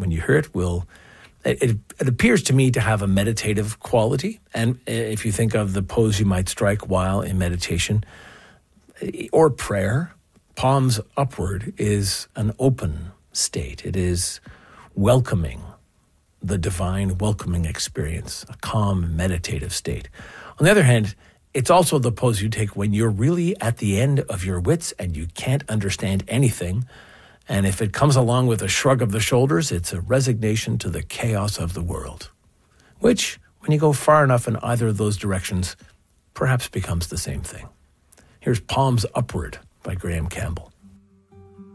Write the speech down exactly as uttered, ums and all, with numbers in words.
when you hear it, will it, it appears to me to have a meditative quality. And if you think of the pose you might strike while in meditation or prayer, palms upward is an open state. It is welcoming the divine, welcoming experience, a calm, meditative state. On the other hand, it's also the pose you take when you're really at the end of your wits and you can't understand anything. And if it comes along with a shrug of the shoulders, it's a resignation to the chaos of the world, which, when you go far enough in either of those directions, perhaps becomes the same thing. Here's Palms Upward by Graham Campbell.